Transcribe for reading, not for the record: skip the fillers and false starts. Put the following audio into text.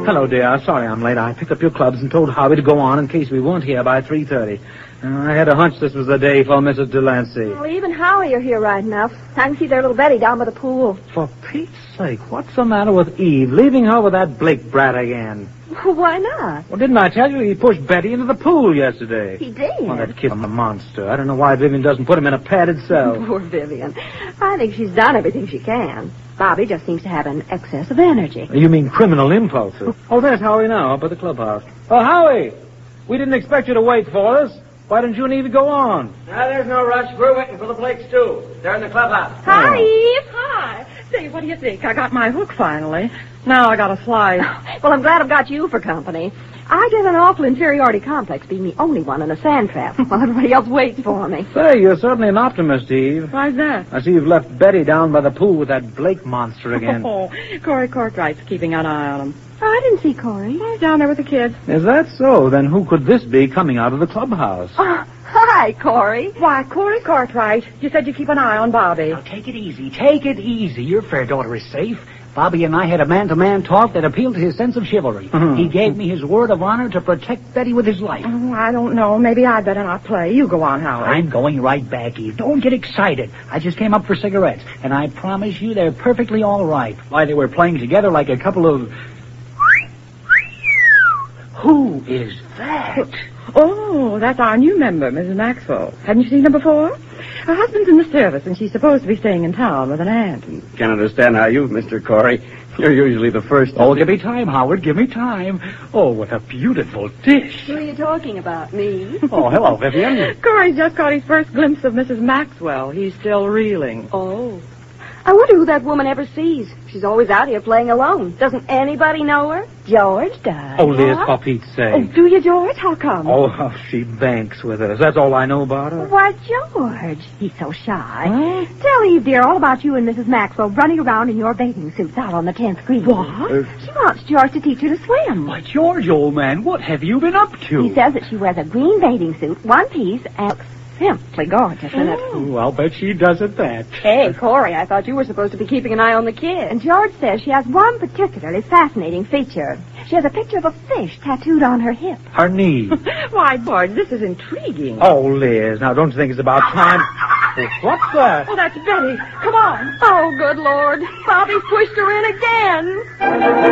Hello, dear. Sorry I'm late. I picked up your clubs and told Howie to go on in case we weren't here by 3:30. I had a hunch this was the day for Mrs. Delancey. Well, even Howie are here right enough. I can see their little Betty down by the pool. For Pete's sake, what's the matter with Eve? Leaving her with that Blake brat again? Why not? Well, didn't I tell you he pushed Betty into the pool yesterday? He did? Oh, that kid's a monster. I don't know why Vivian doesn't put him in a padded cell. Poor Vivian. I think she's done everything she can. Bobby just seems to have an excess of energy. You mean criminal impulses? Oh, there's Howie now, up at the clubhouse. Oh, Howie! We didn't expect you to wait for us. Why didn't you and Eve go on? There's no rush. We're waiting for the Blakes, too. They're in the clubhouse. Hi, Eve. Hi. Say, what do you think? I got my hook finally. Now I got to fly. Well, I'm glad I've got you for company. I get an awful inferiority complex being the only one in a sand trap while everybody else waits for me. Say, you're certainly an optimist, Eve. Why's that? I see you've left Betty down by the pool with that Blake monster again. Oh, Corey Cortright's keeping an eye on him. Oh, I didn't see Corey. He's down there with the kids. Is that so? Then who could this be coming out of the clubhouse? Oh, hi, Corey. Why, Corey Cartwright, you said you keep an eye on Bobby. Now, take it easy. Take it easy. Your fair daughter is safe. Bobby and I had a man-to-man talk that appealed to his sense of chivalry. He gave me his word of honor to protect Betty with his life. Oh, I don't know. Maybe I'd better not play. You go on, Howard. I'm going right back, Eve. Don't get excited. I just came up for cigarettes, and I promise you they're perfectly all right. Why, they were playing together like a couple of... Who is that? Oh, that's our new member, Mrs. Maxwell. Hadn't you seen her before? Her husband's in the service, and she's supposed to be staying in town with an aunt. Can't understand how you, Mr. Corey. You're usually the first. Oh, give me time, Howard. Give me time. Oh, what a beautiful dish. Who are you talking about, me? Oh, hello, Vivian. Corey's just caught his first glimpse of Mrs. Maxwell. He's still reeling. Oh. I wonder who that woman ever sees. She's always out here playing alone. Doesn't anybody know her? George does. Oh, Liz, for Pete's sake. Oh, do you, George? How come? Oh, she banks with us. That's all I know about her. Why, George, he's so shy. Tell Eve, dear, all about you and Mrs. Maxwell running around in your bathing suits out on the 10th green. What? She wants George to teach her to swim. Why, George, old man, what have you been up to? He says that she wears a green bathing suit, one piece, and looks simply gorgeous in it. Oh, I'll bet she does at that. Hey, Corey, I thought you were supposed to be keeping an eye on the kid. And George says she has one particularly fascinating feature. She has a picture of a fish tattooed on her hip. Her knee. Why, George, this is intriguing. Oh, Liz, now don't you think it's about time? What's that? Oh, that's Betty. Come on. Oh, good Lord. Bobby pushed her in again.